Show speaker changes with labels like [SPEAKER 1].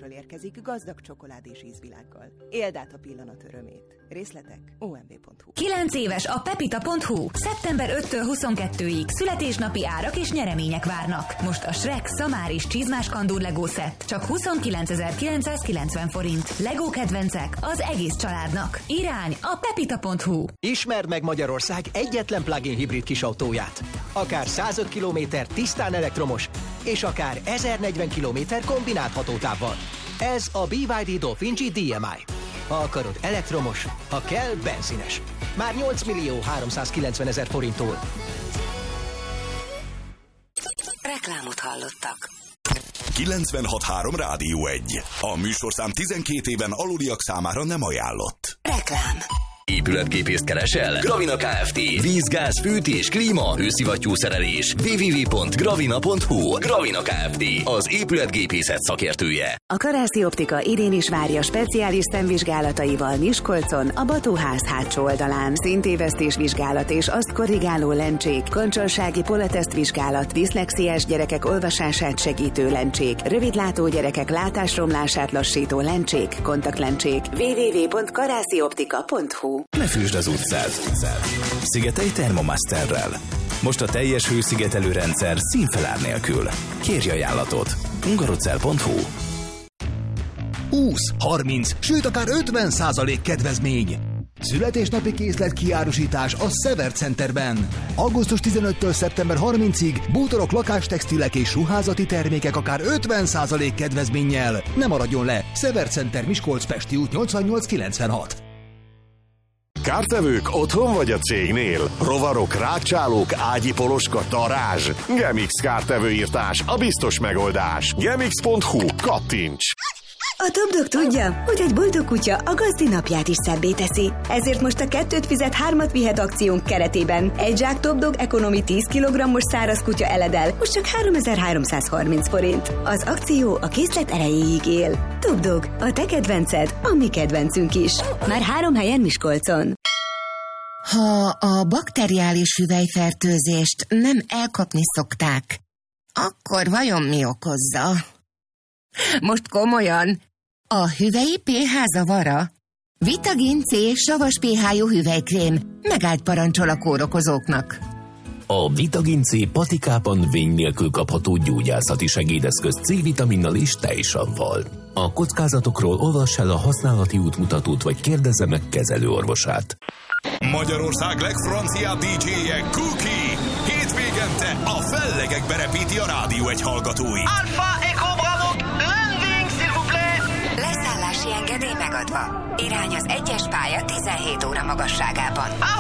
[SPEAKER 1] termékekről érkezik gazdag csokoládés ízvilággal. Éld át a pillanat örömét. Részletek omv.hu.
[SPEAKER 2] 9 éves a pepita.hu. Szeptember 5-től 22-ig születésnapi árak és nyeremények várnak. Most a Shrek szamár és csizmás kandúr Lego set csak 29.990 forint. Lego kedvencek az egész családnak. Irány a pepita.hu.
[SPEAKER 3] Ismerd meg Magyarország egyetlen plug-in hibrid kisautóját. Akár 105 km tisztán elektromos, és akár 1040 km kombinált hatótávval. Ez a BYD Dolphin G DMI. Ha akarod elektromos, ha kell benzines. Már 8.390.000 forinttól.
[SPEAKER 2] Reklámot hallottak.
[SPEAKER 4] 96.3 Rádió 1. A műsorszám 12 éven aluliak számára nem ajánlott.
[SPEAKER 2] Reklám.
[SPEAKER 5] Épületgépészt keresel? Gravina Kft. Víz, gáz, fűtés, klíma, hőszivattyúszerelés. www.gravina.hu. Gravina Kft. Az épületgépészet szakértője.
[SPEAKER 6] A Karászi Optika idén is várja speciális szemvizsgálataival Miskolcon, a Batóház hátsó oldalán. Szintévesztés vizsgálat és azt korrigáló lencsék, kancsalsági polatesztvizsgálat, diszlexiás gyerekek olvasását segítő lencsék, rövidlátó gyerekek látásromlását lassító lencsék, kontaktlencsék. www.karászioptika.hu.
[SPEAKER 7] Ne fűsd az utcát. Szigetelj Thermomasterrel. Most a teljes hőszigetelő rendszer színfelár nélkül. Kérj ajánlatot. hungarocell.hu.
[SPEAKER 8] 20, 30, sőt akár 50% kedvezmény. Születésnapi készlet kiárusítás a Sever Centerben. Augusztus 15-től szeptember 30-ig bútorok, lakástextilek és ruházati termékek akár 50% kedvezménnyel. Ne maradjon le! Sever Center, Miskolc-Pesti út 8896.
[SPEAKER 9] Kártevők otthon vagy a cégnél? Rovarok, rákcsálók, ágyi poloska, darázs? Gemix kártevőírtás, a biztos megoldás. Gemix.hu. Kattints!
[SPEAKER 6] A Topdog tudja, hogy egy boldog kutya a gazdi napját is szebbé teszi. Ezért most a 2 fizet 3 vihet akciónk keretében egy zsák Topdog Economy 10 kg-os száraz kutya eledel, most csak 3330 forint. Az akció a készlet erejéig él. Topdog, a te kedvenced, a mi kedvencünk is. Már 3 helyen Miskolcon.
[SPEAKER 10] Ha a bakteriális hüvelyfertőzést nem elkapni szokták, akkor vajon mi okozza? Most komolyan, a hüvelyi pH zavara? Vitagin C savas pH-jú hüvelykrém megállt parancsol a kórokozóknak.
[SPEAKER 11] A Vitagin C patikában vény nélkül kapható gyógyászati segédeszköz C-vitaminnal és tejsavval. A kockázatokról olvass el a használati útmutatót, vagy kérdezze meg kezelőorvosát.
[SPEAKER 4] Magyarország legfranciább DJ-je Cookie. Hétvégente a fellegekbe repíti a Rádió 1 hallgatóit.
[SPEAKER 12] Alpha Echo Bravo, landing s'il vous plaît.
[SPEAKER 2] Leszállási engedély megadva. Irány az 1-es pálya 17 óra magasságában.